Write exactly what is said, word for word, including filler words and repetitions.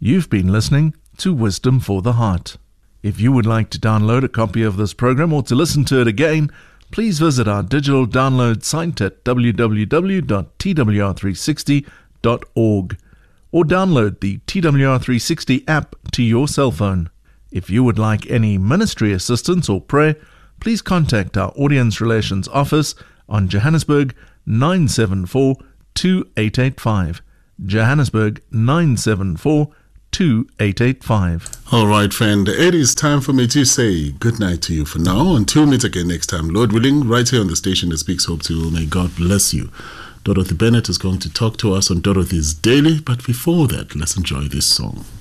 You've been listening to Wisdom for the Heart. If you would like to download a copy of this program or to listen to it again, please visit our digital download site at w w w dot t w r three sixty dot org or download the T W R three sixty app to your cell phone. If you would like any ministry assistance or prayer, please contact our Audience Relations Office on Johannesburg nine seven four, two eight eight five. Johannesburg nine seven four, two eight eight five. All right, friend. It is time for me to say good night to you for now. Until we meet again next time, Lord willing, right here on the station that speaks hope to you. May God bless you. Dorothy Bennett is going to talk to us on Dorothy's Daily, but before that, let's enjoy this song.